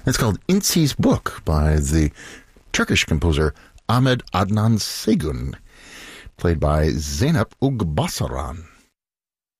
It's called Insi's Book by the Turkish composer Ahmed Adnan Saygun, played by Zeynep Ugbasaran.